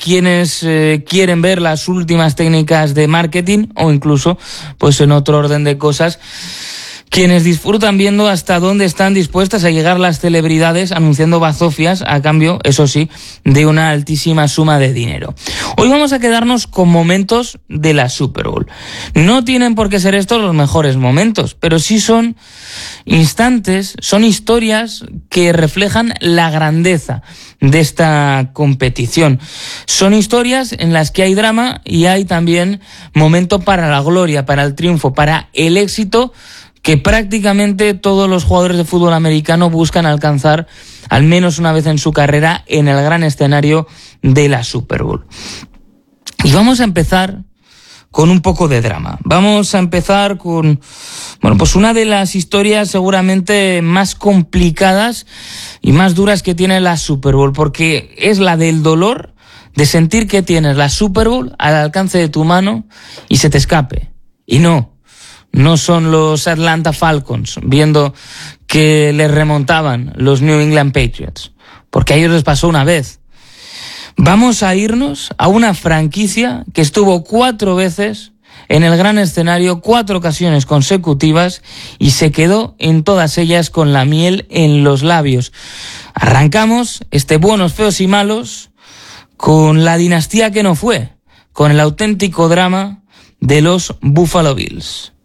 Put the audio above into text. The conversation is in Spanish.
quienes quieren ver las últimas técnicas de marketing o incluso, pues en otro orden de cosas, quienes disfrutan viendo hasta dónde están dispuestas a llegar las celebridades anunciando bazofias a cambio, eso sí, de una altísima suma de dinero. Hoy vamos a quedarnos con momentos de la Super Bowl. No tienen por qué ser estos los mejores momentos, pero sí son instantes, son historias que reflejan la grandeza de esta competición. Son historias en las que hay drama y hay también momento para la gloria, para el triunfo, para el éxito que prácticamente todos los jugadores de fútbol americano buscan alcanzar al menos una vez en su carrera en el gran escenario de la Super Bowl. Y vamos a empezar con un poco de drama. Vamos a empezar con, pues una de las historias seguramente más complicadas y más duras que tiene la Super Bowl, porque es la del dolor de sentir que tienes la Super Bowl al alcance de tu mano y se te escape. Y no son los Atlanta Falcons viendo que les remontaban los New England Patriots, porque a ellos les pasó una vez. Vamos a irnos a una franquicia que estuvo 4 veces en el gran escenario, 4 ocasiones consecutivas, y se quedó en todas ellas con la miel en los labios. Arrancamos este Buenos, Feos y Malos con la dinastía que no fue, con el auténtico drama de los Buffalo Bills.